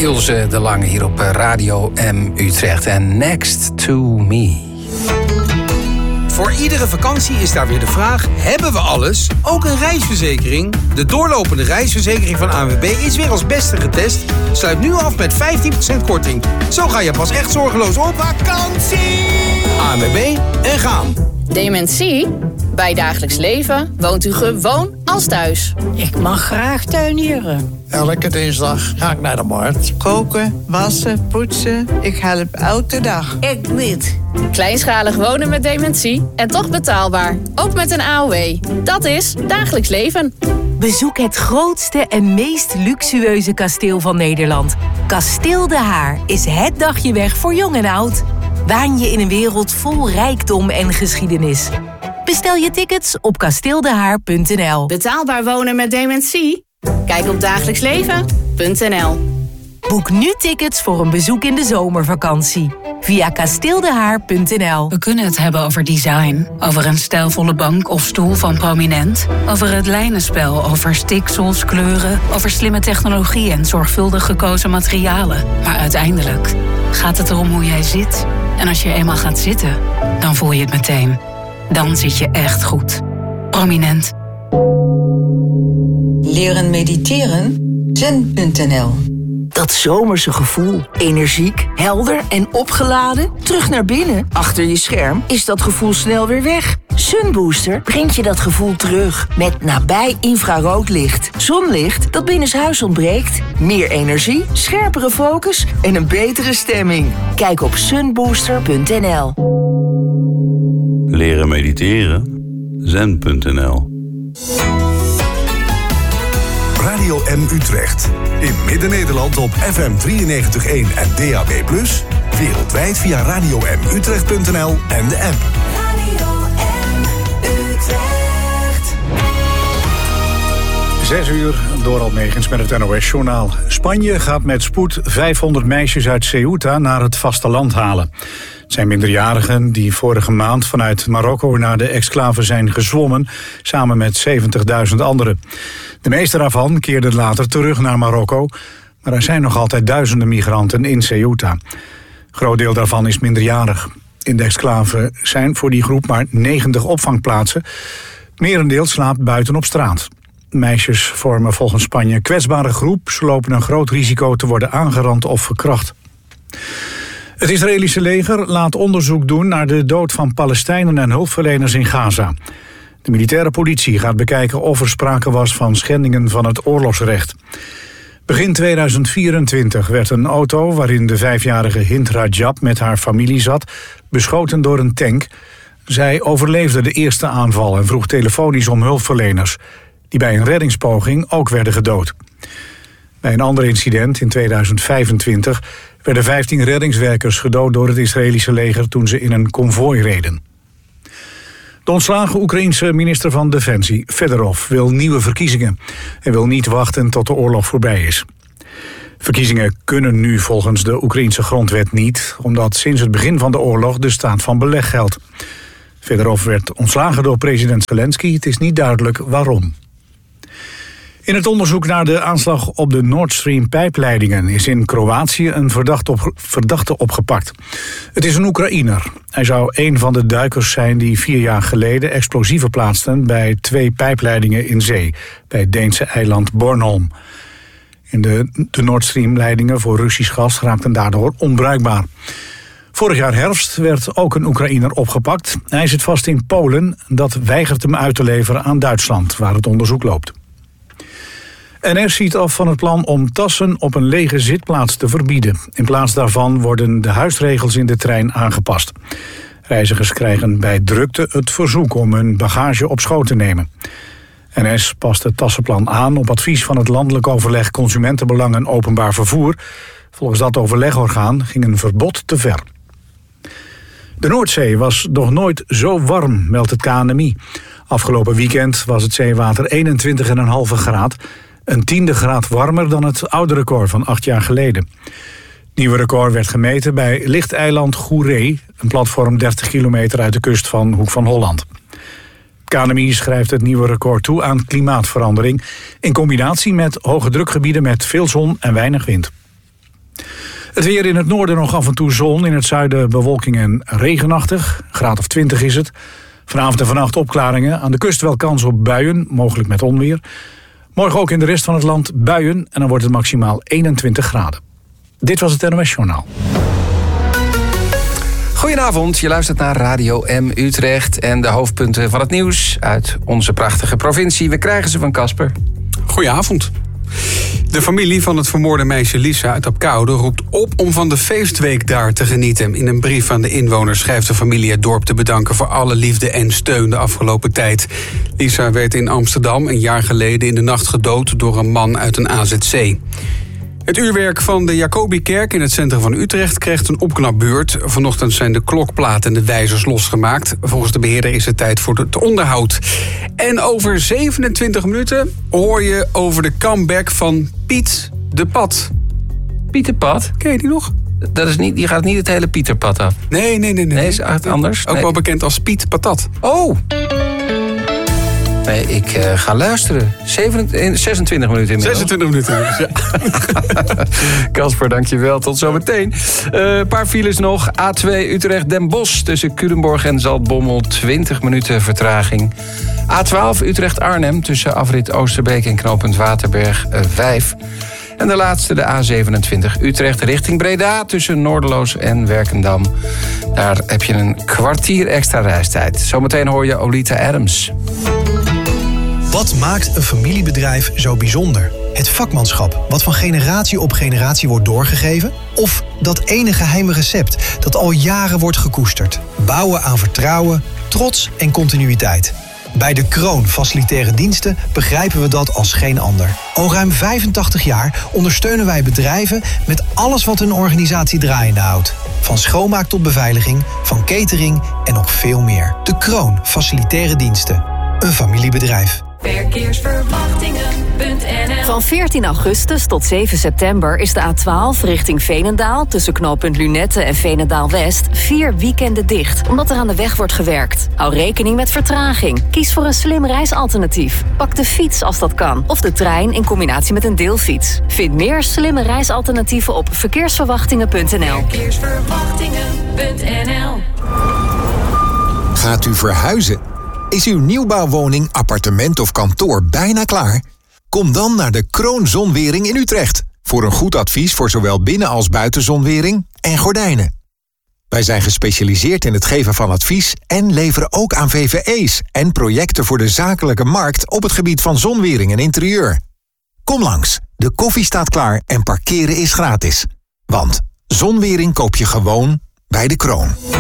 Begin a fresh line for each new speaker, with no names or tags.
Ilse de Lange hier op Radio M Utrecht. En Next to Me.
Voor iedere vakantie is daar weer de vraag: hebben we alles? Ook een reisverzekering? De doorlopende reisverzekering van ANWB is weer als beste getest. Sluit nu af met 15% korting. Zo ga je pas echt zorgeloos op vakantie. ANWB en gaan.
Dementie? Bij dagelijks leven woont u gewoon als thuis.
Ik mag graag tuinieren.
Elke dinsdag ga ik naar de markt.
Koken, wassen, poetsen. Ik help elke dag.
Ik niet.
Kleinschalig wonen met dementie en toch betaalbaar. Ook met een AOW. Dat is dagelijks leven.
Bezoek het grootste en meest luxueuze kasteel van Nederland. Kasteel De Haar is het dagje weg voor jong en oud. Waan je in een wereld vol rijkdom en geschiedenis. Bestel je tickets op kasteeldehaar.nl.
Betaalbaar wonen met dementie? Kijk op dagelijksleven.nl.
Boek nu tickets voor een bezoek in de zomervakantie. Via kasteeldehaar.nl.
We kunnen het hebben over design. Over een stijlvolle bank of stoel van Prominent. Over het lijnenspel, over stiksels, kleuren. Over slimme technologie en zorgvuldig gekozen materialen. Maar uiteindelijk gaat het erom hoe jij zit. En als je eenmaal gaat zitten, dan voel je het meteen. Dan zit je echt goed. Prominent.
Leren mediteren? Zen.nl.
Dat zomerse gevoel. Energiek, helder en opgeladen. Terug naar binnen. Achter je scherm is dat gevoel snel weer weg. Sunbooster brengt je dat gevoel terug. Met nabij infraroodlicht. Zonlicht dat binnenshuis ontbreekt. Meer energie, scherpere focus en een betere stemming. Kijk op sunbooster.nl.
Leren mediteren? Zen.nl.
Radio M Utrecht. In Midden-Nederland op FM 93.1 en DAB+. Wereldwijd via radiomutrecht.nl en de app.
Radio M Utrecht.
6 uur, Dorald Megens met het NOS-journaal. Spanje gaat met spoed 500 meisjes uit Ceuta naar het vasteland halen. Het zijn minderjarigen die vorige maand vanuit Marokko naar de exclave zijn gezwommen, samen met 70.000 anderen. De meeste daarvan keerden later terug naar Marokko, maar er zijn nog altijd duizenden migranten in Ceuta. Een groot deel daarvan is minderjarig. In de exclave zijn voor die groep maar 90 opvangplaatsen. Merendeel slaapt buiten op straat. Meisjes vormen volgens Spanje een kwetsbare groep. Ze lopen een groot risico te worden aangerand of verkracht. Het Israëlische leger laat onderzoek doen naar de dood van Palestijnen en hulpverleners in Gaza. De militaire politie gaat bekijken of er sprake was van schendingen van het oorlogsrecht. Begin 2024 werd een auto waarin de 5-jarige Hind Rajab met haar familie zat beschoten door een tank. Zij overleefde de eerste aanval en vroeg telefonisch om hulpverleners, die bij een reddingspoging ook werden gedood. Bij een ander incident in 2025 werden 15 reddingswerkers gedood door het Israëlische leger toen ze in een konvooi reden. De ontslagen Oekraïense minister van Defensie, Fedorov, wil nieuwe verkiezingen. Hij wil niet wachten tot de oorlog voorbij is. Verkiezingen kunnen nu volgens de Oekraïense grondwet niet, omdat sinds het begin van de oorlog de staat van beleg geldt. Fedorov werd ontslagen door president Zelensky. Het is niet duidelijk waarom. In het onderzoek naar de aanslag op de Nord Stream pijpleidingen is in Kroatië een verdachte opgepakt. Het is een Oekraïner. Hij zou een van de duikers zijn die 4 jaar geleden explosieven plaatsten bij 2 pijpleidingen in zee, bij het Deense eiland Bornholm. De Nord Stream leidingen voor Russisch gas raakten daardoor onbruikbaar. Vorig jaar herfst werd ook een Oekraïner opgepakt. Hij zit vast in Polen. Dat weigert hem uit te leveren aan Duitsland, waar het onderzoek loopt. NS ziet af van het plan om tassen op een lege zitplaats te verbieden. In plaats daarvan worden de huisregels in de trein aangepast. Reizigers krijgen bij drukte het verzoek om hun bagage op schoot te nemen. NS past het tassenplan aan op advies van het Landelijk Overleg Consumentenbelang en Openbaar Vervoer. Volgens dat overlegorgaan ging een verbod te ver. De Noordzee was nog nooit zo warm, meldt het KNMI. Afgelopen weekend was het zeewater 21,5 graad. Een 10e graad warmer dan het oude record van 8 jaar geleden. Het nieuwe record werd gemeten bij lichteiland Goeree, een platform 30 kilometer uit de kust van Hoek van Holland. KNMI schrijft het nieuwe record toe aan klimaatverandering in combinatie met hoge drukgebieden met veel zon en weinig wind. Het weer in het noorden nog af en toe zon. In het zuiden bewolking en regenachtig. Graad of 20 is het. Vanavond en vannacht opklaringen. Aan de kust wel kans op buien, mogelijk met onweer. Morgen ook in de rest van het land buien en dan wordt het maximaal 21 graden. Dit was het NOS Journaal.
Goedenavond, je luistert naar Radio M Utrecht en de hoofdpunten van het nieuws uit onze prachtige provincie. We krijgen ze van Casper.
Goedenavond. De familie van het vermoorde meisje Lisa uit Apkoude roept op om van de feestweek daar te genieten. In een brief aan de inwoners schrijft de familie het dorp te bedanken voor alle liefde en steun de afgelopen tijd. Lisa werd in Amsterdam een jaar geleden in de nacht gedood door een man uit een AZC. Het uurwerk van de Jacobikerk in het centrum van Utrecht krijgt een opknapbeurt. Vanochtend zijn de klokplaten en de wijzers losgemaakt. Volgens de beheerder is het tijd voor het onderhoud. En over 27 minuten hoor je over de comeback van Piet de Pat.
Piet de Pat?
Ken je die nog?
Dat is niet, die gaat niet het hele Pieterpad af.
Nee.
Nee, is echt anders.
Ook wel bekend als Piet Patat.
Oh! Nee, ik ga luisteren. 26 minuten inmiddels.
26 minuten, ja.
Casper, dankjewel. Tot zometeen. Een paar files nog. A2 Utrecht-Den Bosch tussen Culemborg en Zaltbommel. 20 minuten vertraging. A12 Utrecht-Arnhem tussen afrit Oosterbeek en knooppunt Waterberg 5. En de laatste, de A27 Utrecht richting Breda tussen Noorderloos en Werkendam. Daar heb je een kwartier extra reistijd. Zometeen hoor je Olita Adams.
Wat maakt een familiebedrijf zo bijzonder? Het vakmanschap, wat van generatie op generatie wordt doorgegeven? Of dat ene geheime recept dat al jaren wordt gekoesterd? Bouwen aan vertrouwen, trots en continuïteit. Bij De Kroon Facilitaire Diensten begrijpen we dat als geen ander. Al ruim 85 jaar ondersteunen wij bedrijven met alles wat hun organisatie draaiende houdt. Van schoonmaak tot beveiliging, van catering en nog veel meer. De Kroon Facilitaire Diensten. Een familiebedrijf.
Verkeersverwachtingen.nl. Van 14 augustus tot 7 september is de A12 richting Veenendaal tussen knooppunt Lunette en Veenendaal-West 4 weekenden dicht, omdat er aan de weg wordt gewerkt. Hou rekening met vertraging. Kies voor een slim reisalternatief. Pak de fiets als dat kan, of de trein in combinatie met een deelfiets. Vind meer slimme reisalternatieven op verkeersverwachtingen.nl. Verkeersverwachtingen.nl.
Gaat u verhuizen? Is uw nieuwbouwwoning, appartement of kantoor bijna klaar? Kom dan naar de Kroon Zonwering in Utrecht. Voor een goed advies voor zowel binnen- als buitenzonwering en gordijnen. Wij zijn gespecialiseerd in het geven van advies en leveren ook aan VVE's en projecten voor de zakelijke markt op het gebied van zonwering en interieur. Kom langs, de koffie staat klaar en parkeren is gratis. Want zonwering koop je gewoon bij de Kroon.